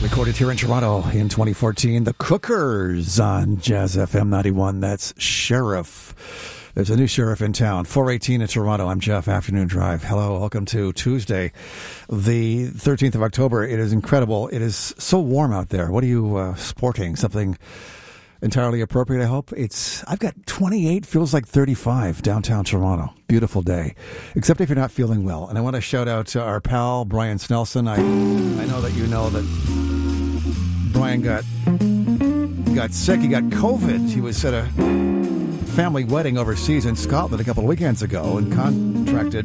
Recorded here in Toronto in 2014. The Cookers on Jazz FM 91. That's Sheriff. There's a new sheriff in town. 418 in Toronto. I'm Jeff, Afternoon Drive. Hello, welcome to Tuesday, the 13th of October. It is incredible. It is so warm out there. What are you sporting? Something entirely appropriate, I hope. I've got 28, feels like 35 downtown Toronto. Beautiful day, except if you're not feeling well. And I want to shout out to our pal, Brian Snelson. I know that you know that Brian got sick. He got COVID. He was at a family wedding overseas in Scotland a couple of weekends ago and contracted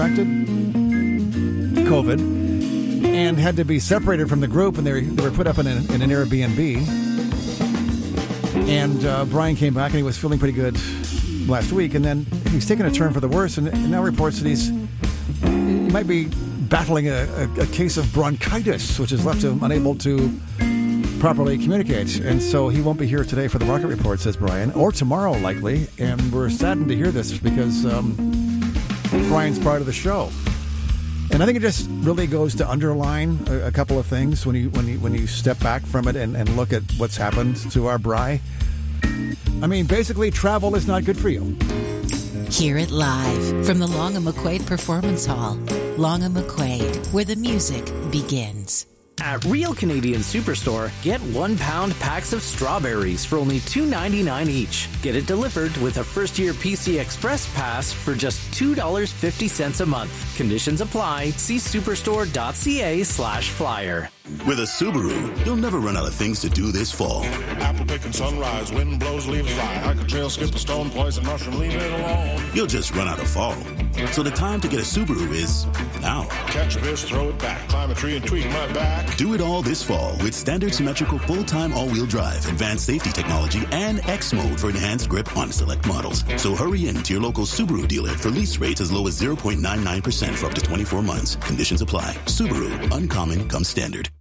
COVID and had to be separated from the group, and they were put up in an Airbnb. And Brian came back and he was feeling pretty good last week, and then he's taken a turn for the worse, and now reports that he might be battling a case of bronchitis, which has left him unable to properly communicate. And so he won't be here today for the Market Report, says Brian, or tomorrow likely. And we're saddened to hear this because Brian's part of the show. And I think it just really goes to underline a couple of things when you step back from it and look at what's happened to our Bri. I mean, basically, travel is not good for you. Hear it live from the Long & McQuaid Performance Hall. Long & McQuaid, where the music begins. At Real Canadian Superstore, get 1 pound packs of strawberries for only $2.99 each. Get it delivered with a first-year PC Express Pass for just $2.50 a month. Conditions apply. See superstore.ca/flyer. With a Subaru, you'll never run out of things to do this fall. Apple picking sunrise, wind blows, leaves fly. Hike a trail, skip a stone, poison mushroom, leave it alone. You'll just run out of fall. So the time to get a Subaru is now. Catch a fish, throw it back, climb a tree and tweak my back. Do it all this fall with standard symmetrical full-time all-wheel drive, advanced safety technology, and X mode for enhanced grip on select models. So hurry in to your local Subaru dealer for lease rates as low as 0.99% for up to 24 months. Conditions apply. Subaru, uncommon comes standard.